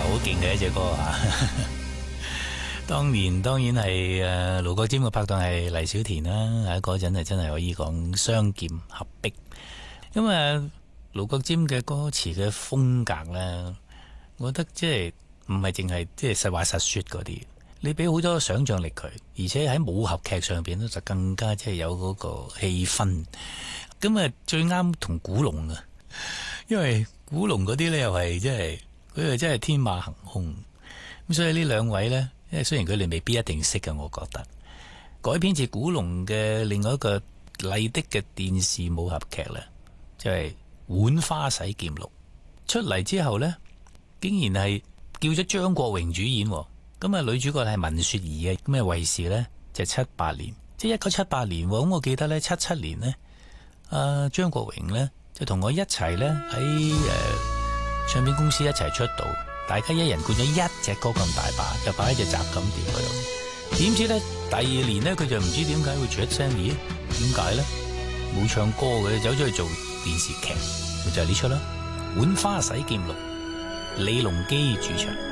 勁嘅一隻歌啊！當年當然係盧國沾嘅拍檔係黎小田啦，喺嗰陣係真係可以講雙劍合璧。咁盧國沾嘅歌詞嘅風格咧，我覺得即係唔係淨係即係實話實說嗰啲，你俾好多想象力佢，而且喺武俠劇上邊咧就更加即係有嗰個氣氛。咁最啱同古龍啊，因為古龍嗰啲咧又係即係佢又真係天馬行空。咁所以呢兩位咧，因為雖然佢哋未必一定識嘅，我覺得改編自古龍嘅另外一個麗的嘅電視武俠劇咧，就係《浣花洗劍錄》出嚟之後咧，竟然係叫咗張國榮主演，咁女主角係文雪兒嘅，咁衛視咧就78年，即係1978年，咁我記得咧77年咧，張國榮咧就同我一齊咧喺唱片公司一齊出道。大家一人灌咗一隻歌咁大把，就擺喺隻雜錦碟嗰度。點知咧第二年咧，佢就唔知點解會出聲咦？點解咧？冇唱歌嘅，走咗去做電視劇，就係呢出啦，《浣花洗劍錄》，李龍基主唱。